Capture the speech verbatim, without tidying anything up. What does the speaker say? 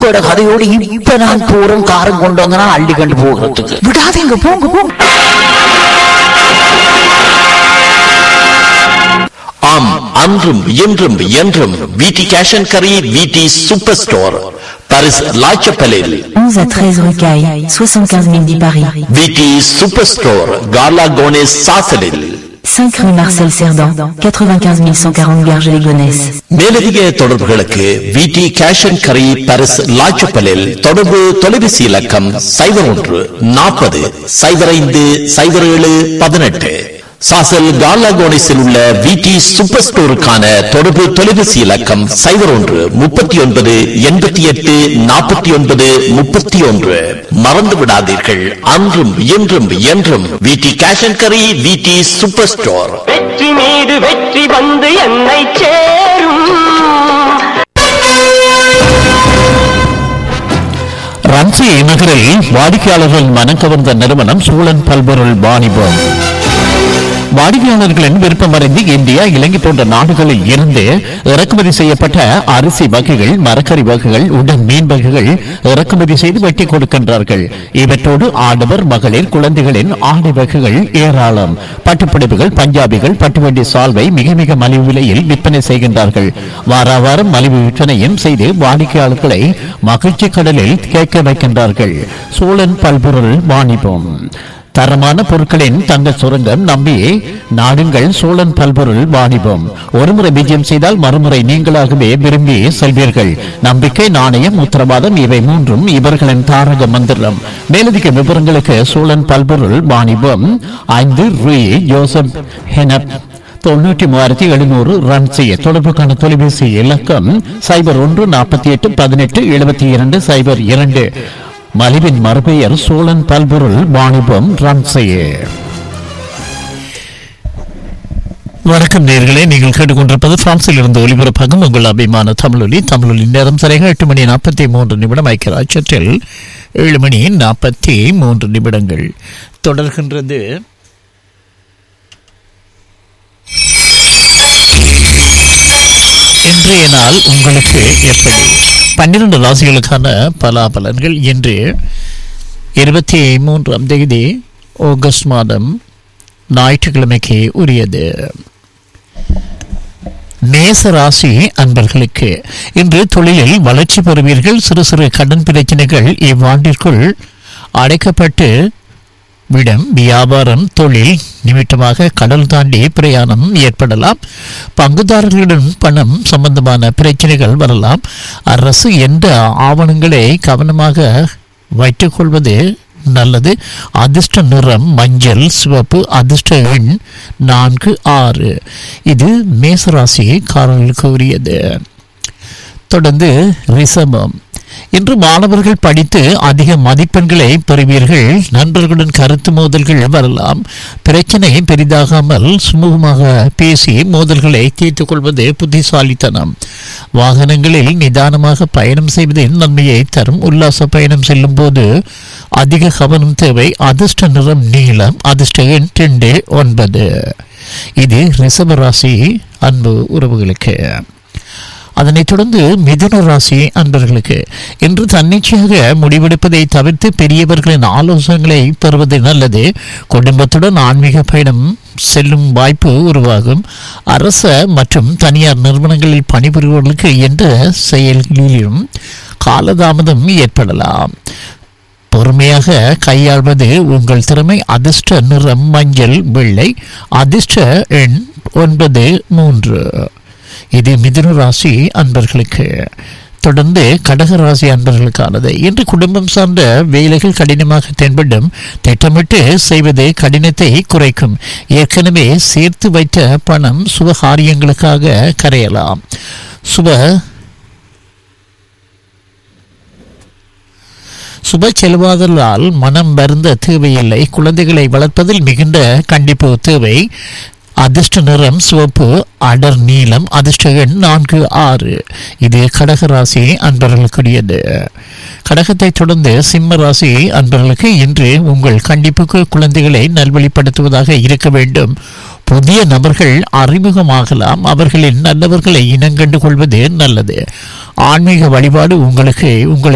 இப்பட கதையோடு இப்ப நான் போறோம் காரம் கொண்டு வந்தனா அள்ளி கண்டு போகிறதுக்கு விடாதீங்க போங்க போங்க. ஆம், அன்றும் இன்றும் என்றும் விடி கேஷ் அண்ட் கரி விடி சூப்பர் ஸ்டோர் பாரிஸ் லாச்சப்பலில் onze à treize rue Caille, soixante-quinze mille dix Paris. விடி சூப்பர் ஸ்டோர் கார்லா கோனேஸ் சாசலில் cinq rue Marcel Cerdan, quatre-vingt-quinze mille cent quarante Garges-les-Gonesse. மேலதிக தொடர்புகளுக்கு விடி கேஷ் அண்ட் கரி பாரிஸ் லாச்சப்பலில் தொடர்பு தொலைபேசி இலக்கம் சைபர் ஒன்று நாற்பது சைபர் ஐந்து சைபர் ஏழு பதினெட்டு. சாசல் கார்லாகோனிஸில் உள்ள விடி சூப்பர் ஸ்டோருக்கான தொடர்பு தொலைபேசி இலக்கம் சைபர் ஒன்று முப்பத்தி ஒன்பது எண்பத்தி எட்டு நாற்பத்தி ஒன்பது முப்பத்தி ஒன்று. மறந்து விடாதீர்கள், அன்றும் இன்றும் என்றும் விடி கேஷ் அண்ட் கரி விடி சூப்பர் ஸ்டோர். வெற்றி மீது வெற்றி வந்து என்னை சேரும். ரன்சி நகரில் வாடிக்கையாளர்கள் மனம் கவர்ந்த நிறுவனம் சூழன் பல்பொருள் வாணிபம். வாடிக்கையாளர்களின் விருப்பமறிந்து இந்தியா, இலங்கை போன்ற நாடுகளில் இருந்து இறக்குமதி செய்யப்பட்ட அரிசி வகைகள், மரக்கறி வகைகள், உடன் மீன் வகைகள் இறக்குமதி செய்து வெட்டி கொடுக்கின்றார்கள். இவற்றோடு ஆடவர், மகளிர், குழந்தைகளின் ஆடை வகைகள் ஏராளம். பட்டுப்புடவைகள், பஞ்சாபிகள், பட்டுவண்டி சால்வை மிக மிக மலிவு விலையில் விற்பனை செய்கின்றார்கள். வார வாரம் மலிவு விற்பனையும் செய்து வாடிக்கையாளர்களை மகிழ்ச்சி கடலில் கேட்க வைக்கின்றார்கள். சோழன் பல்பொருள் வாணிபம். தரமான பொருட்களின் தங்க சுரங்கம் நம்பி நாடுங்கள் சோழன் பல்பொருள் வாணிபம். ஒருமுறை விஜயம் செய்தால் மறுமுறை நீங்களாகவே விரும்பி செல்வீர்கள். நம்பிக்கை, நாணயம், உத்தரவாதம் இவை மூன்றும் இவர்களின் தாரக மந்திரம். மேலதிக விவரங்களுக்கு சோழன் பல்பொருள் வாணிபம் ஐந்து ரூ ஜோசப் ஹெனப் தொண்ணூற்றி மூவாயிரத்தி எழுநூறு ரன் செய்ய தொடர்புக்கான தொலைபேசி இலக்கம் சைபர் ஒன்று நாற்பத்தி எட்டு பதினெட்டு எழுபத்தி இரண்டு சைபர் இரண்டு. மலிவின் மறுபெயர் சோழன் பல்பொருள் வாணிபம் ரன் செய்ய. வணக்கம் நேயர்களே, நீங்கள் கேட்டுக்கொண்டிருப்பது பிரான்சில் இருந்து ஒலிபரப்பாகும் உங்கள் அபிமான தமிழொலி. தமிழொலி நேரம் சரியாக எட்டு மணி நாற்பத்தி மூன்று நிமிடம். ஐக்கியராட்சத்தில் ஏழு மணி நாற்பத்தி மூன்று நிமிடங்கள் தொடர்கின்றது. இன்றைய நாள் உங்களுக்கு எப்படி? பன்னிரண்டு ராசிகளுக்கான பலாபலன்கள் இன்று இருபத்தி மூன்றாம் தேதி ஆகஸ்ட் மாதம் ஞாயிற்றுக்கிழமைக்கு உரியது. மேச ராசி அன்பர்களுக்கு இன்று தொழிலில் வளர்ச்சி பெறுவீர்கள். சிறு சிறு கடன் பிரச்சனைகள் இவ்வாண்டிற்குள் அடைக்கப்பட்டு விடம். வியாபாரம், தொழில் நிமித்தமாக கடல் தாண்டி பிரயாணம் ஏற்படலாம். பங்குதாரர்களிடம் பணம் சம்பந்தமான பிரச்சனைகள் வரலாம். அரசு என்ற ஆவணங்களை கவனமாக வைத்துக் கொள்வது நல்லது. அதிர்ஷ்ட நிறம் மஞ்சள், சிவப்பு. அதிர்ஷ்ட எண் நான்கு ஆறு. இது மேசராசிக்காரர்களுக்கு உரியது. தொடர்ந்து ரிஷபம். இன்று மாணவர்கள் படித்து அதிக மதிப்பெண்களை பெறுவீர்கள். நண்பர்களுடன் கருத்து மோதல்கள் வரலாம். பிரச்சனை பெரிதாகாமல் சுமூகமாக பேசி மோதல்களை தீர்த்துக் கொள்வது புத்திசாலித்தனம். வாகனங்களில் நிதானமாக பயணம் செய்வது நன்மையை தரும். உல்லாச பயணம் செல்லும் போது அதிக கவனம் தேவை. அதிர்ஷ்ட நிறம் நீலம். அதிர்ஷ்ட எண் ரெண்டு ஒன்பது. இது ரிஷபராசி அன்பு உறவுகளுக்கு. அதனைத் தொடர்ந்து மிதுன ராசி அன்பர்களுக்கு இன்று தன்னிச்சையாக முடிவெடுப்பதை தவிர்த்து பெரியவர்களின் ஆலோசனைகளை பெறுவது நல்லது. குடும்பத்துடன் ஆன்மீக பயணம் செல்லும் வாய்ப்பு உருவாகும். அரச மற்றும் தனியார் நிறுவனங்களில் பணிபுரிபவர்களுக்கு எந்த செயல்களிலும் காலதாமதம் ஏற்படலாம். பொறுமையாக கையாள்வது உங்கள் திறமை. அதிர்ஷ்ட நிறம் மஞ்சள், வெள்ளை. அதிர்ஷ்ட எண் ஒன்பது மூன்று. இது மிதுன ராசி அன்பர்களுக்கு. தொடர்ந்து கடக ராசி அன்பர்களுக்கானது. இன்று குடும்பம் சார்ந்த வேலைகள் கடினமாக தென்படும். திட்டமிட்டு செய்வது கடினத்தை குறைக்கும். ஏற்கனவே சேர்த்து வைத்த பணம் சுபகாரியங்களுக்காக கரையலாம். சுப சுப செலவாதலால் மனம் வருந்த தேவையில்லை. குழந்தைகளை வளர்ப்பதில் மிகுந்த கண்டிப்பு தேவை. அதிர்ஷ்ட நிறம் சிவப்பு, அடர் நீலம். அதிர்ஷ்ட எண் நான்கு ஆறு. இது கடகராசி அன்பர்களுக்குரியது. கடகத்தை தொடர்ந்து சிம்ம ராசி அன்பர்களுக்கு இன்று உங்கள் கண்டிப்புக்கு குழந்தைகளை நல்வழிப்படுத்துவதாக இருக்க வேண்டும். புதிய நபர்கள் அறிமுகமாகலாம். அவர்களின் நல்லவர்களை இனங்கண்டு கொள்வது நல்லது. ஆன்மீக வழிபாடு உங்களுக்கு உங்களை